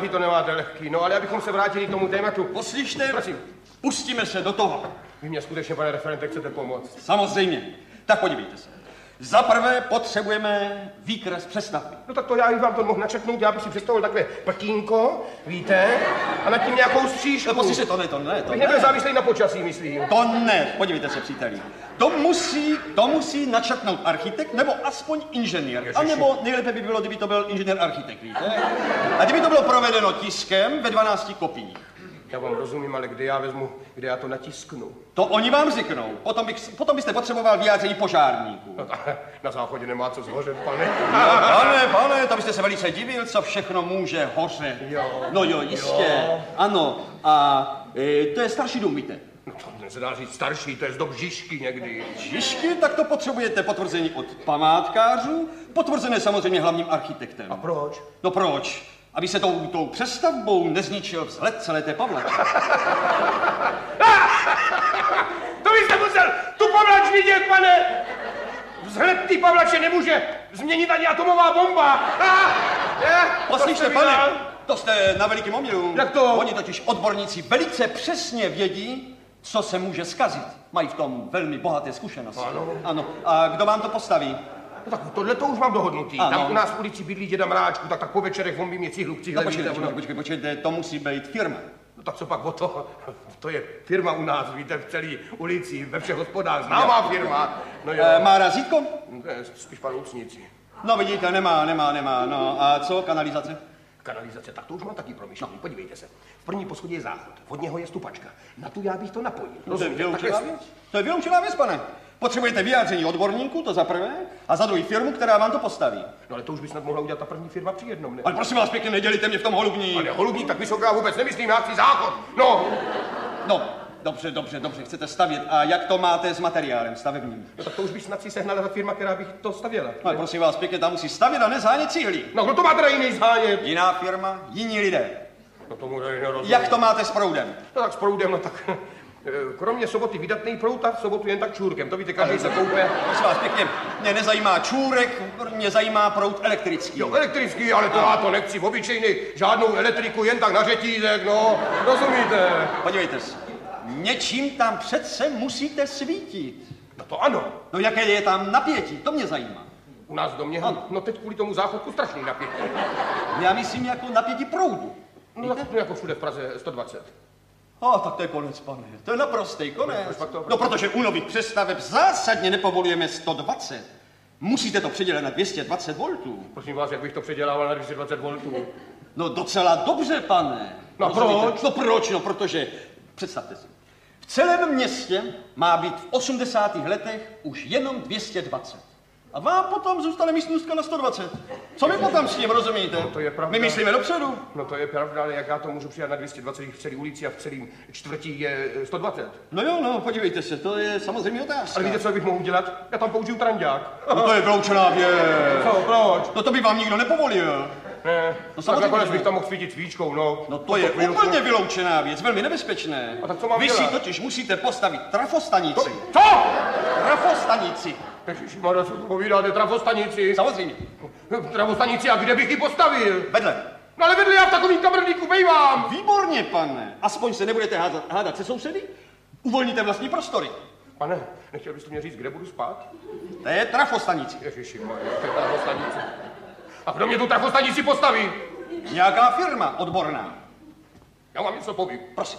taky to nemáte lehký. No, ale abychom se vrátili k tomu tématu. Poslyšte, prosím. Pustíme se do toho. Vy mě skutečně, pane referente, chcete pomoct? Samozřejmě. Tak podívejte se. Za prvé potřebujeme výkres přestavby. No tak to já bych vám to mohl načetnout, já bych si představil takové pltínko, víte, a nad tím nějakou střížku. No poslyšte, to ne. Bych nebyl závislý na počasí, myslím. To ne, podívejte se, příteli. To musí načrtnout architekt, nebo aspoň inženýr. A nebo nejlépe by bylo, kdyby to byl inženýr architekt, víte? A kdyby to bylo provedeno tiskem ve 12 kopiích. Já vám rozumím, ale kde já to natisknu? To oni vám řeknou. Potom byste potřeboval vyjádření požárníků. No, na záchodě nemá co zhořet, pane. No, pane, to byste se velice divil, co všechno může hořet. Jo. No jo, jistě. Jo. Ano, a to je starší dům, víte? No to se dá říct starší, to je z dob Žižky někdy. Žižky? Tak to potřebujete potvrzení od památkářů, potvrzené samozřejmě hlavním architektem. A proč? No proč? Aby se tou přestavbou nezničil vzhled celé té pavlače. To byste musel tu pavlač vidět, pane! Vzhled té pavlače nemůže změnit ani atomová bomba. Poslyšte, pane, to jste na velikým omylu. Jak to? Oni totiž odborníci velice přesně vědí, co se může zkazit. Mají v tom velmi bohaté zkušenosti. Ano. A kdo vám to postaví? No tak tohle to už mám dohodnutý. Ano. Tam u nás v ulici bydlí děda Mráčku, tak po večerech on by mě cihlu k cihle. No počkejte, to musí být firma. No tak co pak o to? To je firma u nás, víte, v celé ulici, ve všech hospodách, známá firma. No jo. Má razítko? Spíš paloucnici. No vidíte, nemá. No a co, kanalizace? Kanalizace, tak to už mám taky promyšlený. Podívejte se. V první poschodě je záchod, od něho je stupačka. Na tu já bych to napojil. No, to je vyloučená věc. To je vyloučená věc, pane. Potřebujete vyjádření odborníků, to za prvé, a za druhý firmu, která vám to postaví. No ale to už by snad mohla udělat ta první firma při jednom, ne? Ale prosím vás pěkně, nedělíte mě v tom holubní. Ale holubník, tak vysoká vůbec nemyslím, já chci záchod. No. No, dobře, chcete stavět. A jak to máte s materiálem stavebním? No tak to už by snad si sehnala ta firma, která by to stavěla. No, ale prosím vás pěkně, tam musí stavět a nezánět cihly. No kdo to má teda jiný zánět? Jiná firma, jiní lidé. No tomu nerozumím. Jak to máte s proudem? No tak s proudem, no tak... Kromě soboty vydatný proud a v sobotu jen tak čůrkem. To víte, každý se koupe. Prosím vás pěkně, mě nezajímá čůrek, mě zajímá proud elektrický. Jo, elektrický, ale to já to nechci v obyčejný, žádnou elektriku, jen tak na řetízek, no, rozumíte? Podívejte se, něčím tam přece musíte svítit. No to ano. No jaké je tam napětí, to mě zajímá. U nás v domě, no teď kvůli tomu záchodku strašný napětí. Já myslím jako napětí proudu. No tak jako všude v Praze 120. Tak to je konec, pane. To je naprostý konec. No, protože u nových přestaveb zásadně nepovolujeme 120. Musíte to předělat na 220 voltů. Prosím vás, jak bych to předělával na 220 voltů? No docela dobře, pane. No proč? No proč? No protože, představte si, v celém městě má být v 80. letech už jenom 220. A vám potom zůstane místnostka na 120. Co my potom s tím, rozumíte? No to je pravda. My myslíme dopředu. No to je pravda, ale jak já to můžu přidat na 220 v celé ulici a v celém čtvrtí je 120? No jo, podívejte se, to je samozřejmě otázka. Ale víte, co bych mohl udělat? Já tam použiju trandák. No to je vyloučená věc. Co, proč? No to by vám nikdo nepovolil. Ne, no tak nakonec bych tam mohl svítit svíčkou, no. No to je úplně vyloučená věc, velmi nebezpečné. A tak co mám Vy dělat? si totiž musíte postavit trafostanici. Co? Trafostanici. Ježišmarja, co povídáte, trafostanici? Samozřejmě. Trafostanici, a kde bych ji postavil? Vedle. No ale vedle já v takovým kabrníku bejvám. Výborně, pane. Aspoň se nebudete hádat se sousedy? Uvolníte vlastní prostory. Pane, nechtěl byste mě říct, kde budu spát? To je trafostanici. Ježišmarja, to je trafostanici. A kdo mě tu trafostanici postaví? Nějaká firma odborná. Já vám něco povím. Prosím.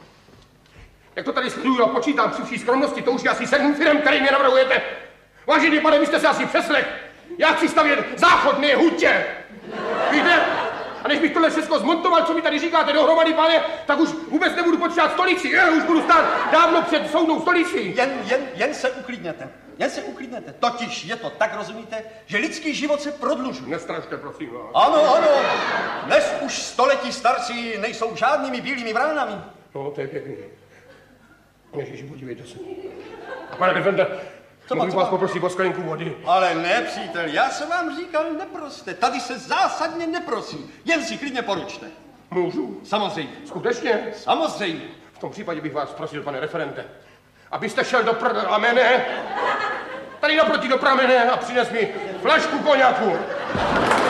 Jak to tady sleduju a počítám při vší skromnosti, to už je asi 7 firem, který mě navrhujete. Vážený pane, vy jste se asi přeslech. Já chci stavět záchodné hutě. Víte? A než bych tohle všechno zmontoval, co mi tady říkáte dohromady, pane, tak už vůbec nebudu potřebovat stolici. Už budu stát dávno před soudnou stolicí. Jen se uklidněte. Totiž je to tak, rozumíte, že lidský život se prodlužuje. Nestrašte, prosím vás. Ano. Dnes už století starci nejsou žádnými bílými vránami. No, to je pěkný. Ježiši, podívejte se. A pane Defende, mohu vás poprosit o sklenku vody? Ale ne, přítel, já jsem vám říkal, neproste. Tady se zásadně neprosí. Jen si klidně poručte. Můžu? Samozřejmě. Skutečně? Samozřejmě. V tom případě bych vás prosil, pane referente, abyste šel do pramene, tady naproti do pramene a přines mi flašku koňaku.